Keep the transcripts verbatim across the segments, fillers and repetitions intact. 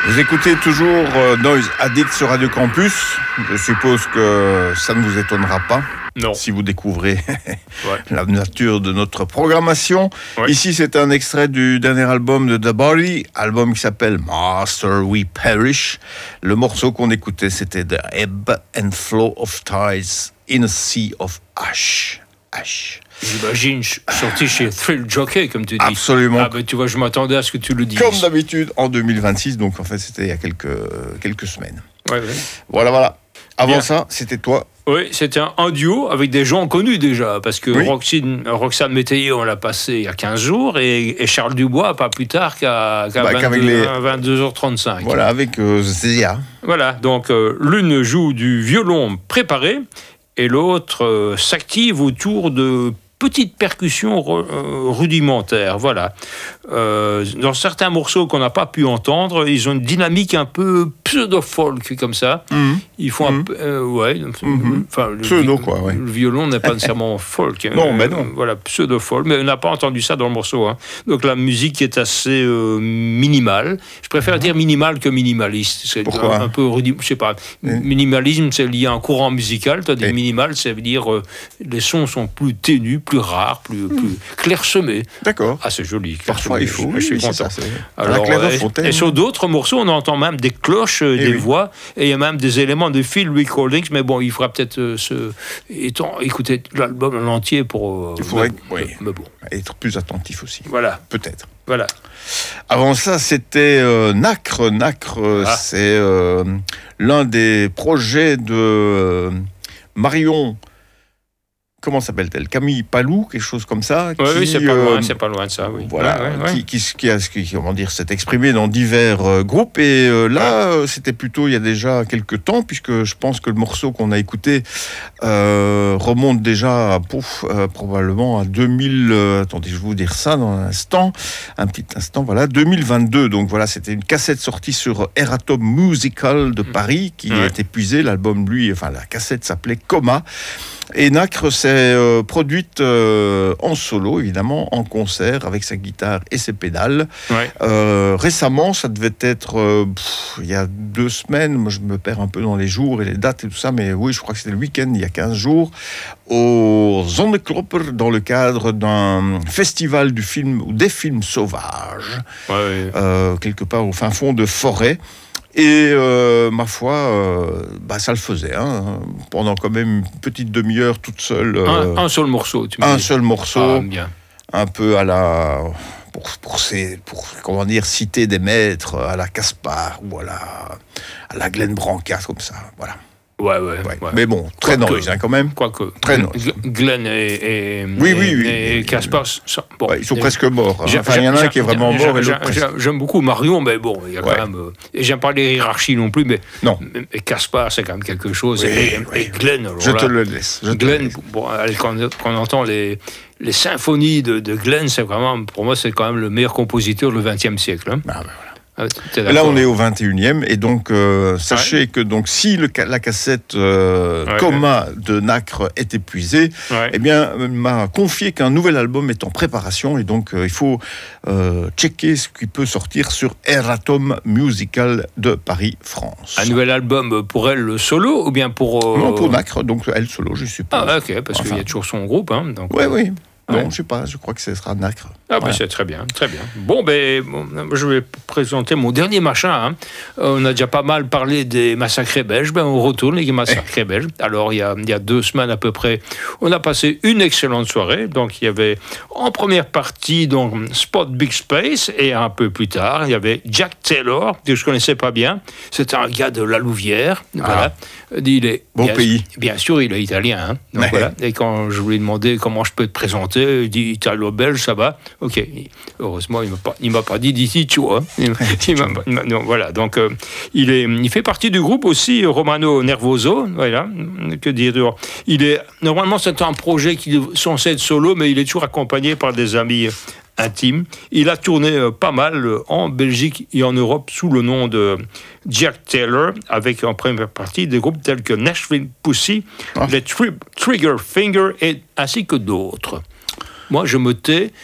Vous écoutez toujours euh, Noise Addict sur Radio Campus. Je suppose que ça ne vous étonnera pas. Non. Si vous découvrez ouais. la nature de notre programmation. Ouais. Ici, c'est un extrait du dernier album de The Body, album qui s'appelle Master We Perish. Le morceau qu'on écoutait, c'était The Ebb and Flow of Tides in a Sea of Ash. Ash. J'imagine, sorti chez Thrill Jockey, comme tu dis. Absolument. Ah ben tu vois, je m'attendais à ce que tu le dises. Comme d'habitude, en deux mille vingt-six, donc en fait, c'était il y a quelques, quelques semaines. Ouais, ouais. Voilà, voilà. Avant Bien. ça, c'était toi. Oui, c'était un, un duo avec des gens connus déjà, parce que oui. Roxane, Roxane Métayer, on l'a passé il y a quinze jours, et, et Charles Dubois, pas plus tard qu'à, qu'à bah, vingt-deux, les... vingt-deux heures trente-cinq. Voilà, avec euh, Zéa. Voilà, donc euh, l'une joue du violon préparé, et l'autre euh, s'active autour de petites percussions euh, rudimentaires, voilà. Euh, dans certains morceaux qu'on n'a pas pu entendre, ils ont une dynamique un peu pseudo-folk, comme ça. Mmh. Ils font mmh. un peu... Euh, ouais, mmh. enfin, le, pseudo, quoi, ouais. Le violon n'est pas nécessairement folk. Non, euh, mais non. Voilà, pseudo-folk, mais on n'a pas entendu ça dans le morceau. Hein. Donc la musique est assez euh, minimale. Je préfère mmh. dire minimale que minimaliste. C'est Pourquoi un, un peu rudimentaire, je sais pas. Mmh. Minimalisme, c'est lié à un courant musical. Tandis que minimal, ça veut dire euh, les sons sont plus ténus, plus rares, plus, mmh. plus clairsemés. D'accord. Ah, c'est joli. Parfois, il faut. Je suis oui, content. Ça, c'est... Alors, et, et sur d'autres morceaux, on entend même des cloches, et des oui. voix, et il y a même des éléments de field recordings, mais bon, il faudra peut-être euh, se... Étant, écouter l'album en entier pour... Euh, il faudrait mais, oui. mais bon. être plus attentif aussi. Voilà. Peut-être. Voilà. Avant ça, c'était euh, Nacre. Nacre, ah. c'est euh, l'un des projets de euh, Marion... Comment s'appelle-t-elle ? Camille Palou, quelque chose comme ça. Oui, qui, oui, c'est pas loin, euh, c'est pas loin de ça, oui. Voilà, ouais, ouais, qui, ouais. qui, qui, a, qui, comment dire, s'est exprimé dans divers euh, groupes. Et euh, là, ouais. c'était plutôt il y a déjà quelques temps, puisque je pense que le morceau qu'on a écouté euh, remonte déjà, pouf, euh, probablement à deux mille. Euh, attendez, je vais vous dire ça dans un instant, un petit instant. Voilà, deux mille vingt-deux. Donc voilà, c'était une cassette sortie sur Eratom Musical de Paris qui ouais. est épuisée. L'album, lui, enfin la cassette s'appelait Coma. Et Nacre s'est euh, produite euh, en solo, évidemment, en concert, avec sa guitare et ses pédales. Ouais. Euh, récemment, ça devait être euh, pff, il y a deux semaines, moi je me perds un peu dans les jours et les dates et tout ça, mais oui, je crois que c'était le week-end, il y a quinze jours, au Zonneklopper, dans le cadre d'un festival du film, ou des films sauvages, ouais, ouais. Euh, quelque part au fin fond de forêt. Et euh, ma foi, euh, bah, ça le faisait, hein, pendant quand même une petite demi-heure toute seule. Euh, un, un seul morceau, tu me Un dis. seul morceau, ah, bien. Un peu à la... Pour, pour, ces, pour, comment dire, citer des maîtres, à la Caspar ou à la, à la Glenn Branca, comme ça, voilà. Ouais, ouais, ouais. ouais. Mais bon, très noise, hein, quand même. Quoique. Très noise. Glenn et, et, oui, oui, oui. et Caspar, bon, ouais, ils sont et, presque morts. Hein. Enfin, il y en a un qui est vraiment j'aime, mort et l'autre j'aime, j'aime beaucoup Marion, mais bon, il y a quand ouais. même... Euh, et j'aime pas les hiérarchies non plus, mais... Non. Et Caspar, c'est quand même quelque chose. Oui, et, oui. et Glenn, alors je là, te le laisse. Je Glenn, te le laisse. Bon, quand, quand on entend les... Les symphonies de, de Glenn, c'est vraiment, pour moi, c'est quand même le meilleur compositeur du vingtième siècle. Hein. Ah, ben voilà. Ah, là, on est au vingt et unième, et donc euh, sachez ouais. que donc si le, la cassette euh, ouais, Coma ouais. de Nacre est épuisée, ouais. eh bien, m'a confié qu'un nouvel album est en préparation, et donc euh, il faut euh, checker ce qui peut sortir sur Eratom Musical de Paris, France. Un nouvel album pour elle solo ou bien pour euh... non, pour Nacre, donc elle solo, je suppose. Ah ok, parce enfin, qu'il y a toujours son groupe, hein. Donc. Oui, oui. Non, ouais. je ne sais pas, je crois que ce sera Nacre. Ah, ben ouais. C'est très bien, très bien. Bon, ben, bon, je vais présenter mon dernier machin. Hein. On a déjà pas mal parlé des massacres belges. Ben, on retourne les massacres eh. belges. Alors, il y, a, il y a deux semaines à peu près, on a passé une excellente soirée. Donc, il y avait en première partie donc, Spot Big Space, et un peu plus tard, il y avait Jack Taylor, que je ne connaissais pas bien. C'était un gars de la Louvière. Ah. Voilà. Il est, bon bien, pays. Bien sûr, il est italien. Hein. Donc, ouais. Voilà. Et quand je lui ai demandé comment je peux te présenter, il dit italo-belge, ça va. Ok. Heureusement, il ne m'a pas, il m'a pas dit d'ici, tu vois. Il m'a, il m'a, il m'a, non, voilà. Donc, euh, il, est, il fait partie du groupe aussi, Romano Nervoso. Voilà. Que dire dehors. Il est, normalement, c'est un projet qui est censé être solo, mais il est toujours accompagné par des amis intime. Il a tourné euh, pas mal euh, en Belgique et en Europe sous le nom de Jack Taylor, avec en première partie des groupes tels que Nashville Pussy, ah. les tri- Trigger Finger, et, ainsi que d'autres. Moi, je me tais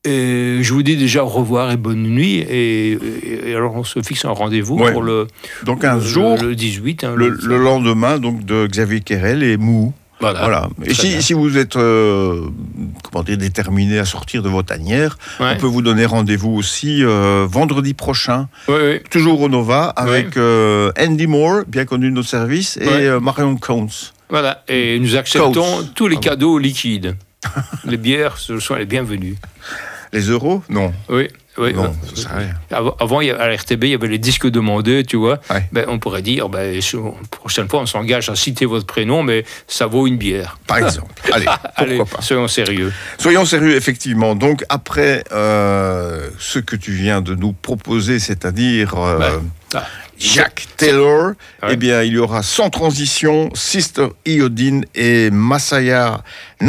Et je vous dis déjà au revoir et bonne nuit. Et, et, et alors, on se fixe un rendez-vous ouais. pour le, donc un le, jour, le dix-huit. Hein, le, le lendemain donc, de Xavier Querelle et Mou. Voilà. voilà. Et si, si vous êtes euh, comment dire, déterminé à sortir de votre tanière, ouais. on peut vous donner rendez-vous aussi euh, vendredi prochain, oui, oui. toujours au Nova, avec oui. euh, Andy Moore, bien connu de notre service, et oui. euh, Marion Coates. Voilà, et nous acceptons Coates. tous les cadeaux liquides. Les bières, ce sont les bienvenues. Les euros? Non. Oui. Oui, non, ça sert à rien. Avant, avant, à la R T B, il y avait les disques demandés, tu vois. Ouais. Ben, on pourrait dire, ben, la prochaine fois, on s'engage à citer votre prénom, mais ça vaut une bière. Par exemple. Allez, pourquoi Allez, pas. Soyons sérieux. Soyons sérieux, effectivement. Donc, après euh, ce que tu viens de nous proposer, c'est-à-dire euh, ben, ah. Jack Taylor, ouais. eh bien, il y aura sans transition Sister Iodine et Masaya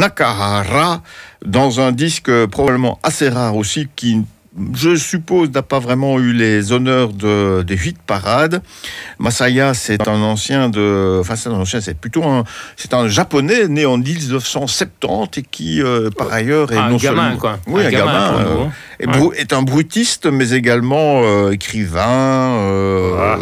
Nakahara dans un disque probablement assez rare aussi qui, je suppose, n'a pas vraiment eu les honneurs de, des hit parades. Masaya, c'est un ancien de... Enfin, c'est un ancien, c'est plutôt un... C'est un japonais né en dix-neuf cent soixante-dix et qui, euh, par ailleurs, est un non gamin, seulement... quoi. Oui, un, un gamin. gamin euh, nous, est, ouais. est un brutiste, mais également euh, écrivain, euh, ah.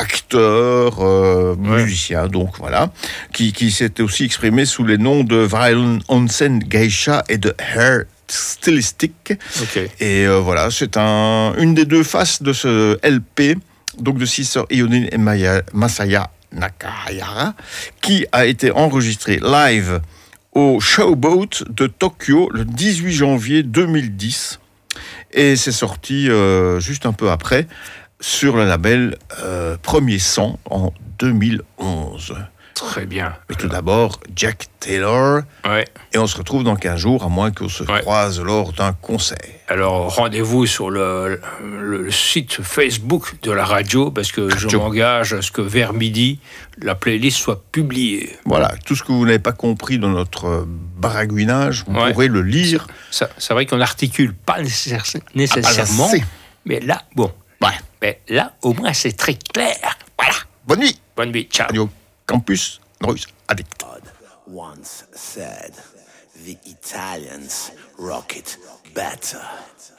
acteur, euh, ouais. musicien, donc voilà, qui, qui s'était aussi exprimé sous les noms de Violin Onsen Geisha et de Hair stylistique. Okay. Et euh, voilà, c'est un, une des deux faces de ce L P, donc de Sister Iodine et Maya, Masaya Nakahara, qui a été enregistré live au Showboat de Tokyo le dix-huit janvier deux mille dix. Et c'est sorti euh, juste un peu après sur le label euh, Premier Sang en deux mille onze. Très bien. Mais tout d'abord, Jack Taylor. Ouais. Et on se retrouve dans quinze jours, à moins qu'on se ouais. croise lors d'un concert. Alors, rendez-vous sur le, le, le site Facebook de la radio, parce que radio. je m'engage à ce que vers midi, la playlist soit publiée. Voilà, tout ce que vous n'avez pas compris dans notre baragouinage, vous ouais. pourrez le lire. Ça, c'est vrai qu'on n'articule pas nécessaire, nécessairement, ah, mais là, bon. Ouais. Mais là, au moins, c'est très clair. Voilà. Bonne nuit. Bonne nuit, ciao. Radio Campus Noise Addict. Once said, the Italians rock it better.